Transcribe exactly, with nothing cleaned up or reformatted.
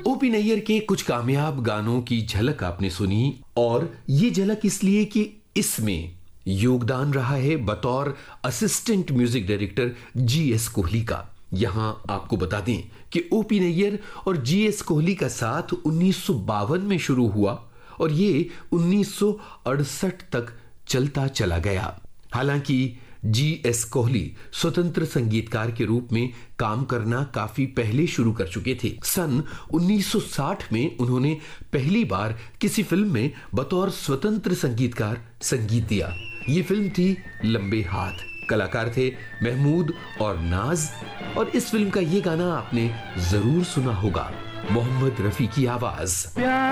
OP Nayyar के कुछ कामयाब गानों की झलक आपने सुनी, और ये झलक इसलिए कि इसमें योगदान रहा है बतौर assistant music director G S Kohli का। यहां आपको बता दें कि ओपी नैयर और जी एस कोहली का साथ उन्नीस सौ बावन में शुरू हुआ और ये उन्नीस सौ अड़सठ तक चलता चला गया। हालांकि जी एस कोहली स्वतंत्र संगीतकार के रूप में काम करना काफी पहले शुरू कर चुके थे। सन उन्नीस सौ साठ में उन्होंने पहली बार किसी फिल्म में बतौर स्वतंत्र संगीतकार संगीत दिया। ये फिल्म थी लंबे हाथ। कलाकार थे महमूद और नाज, और इस फिल्म का ये गाना आपने जरूर सुना होगा, मोहम्मद रफी की आवाज।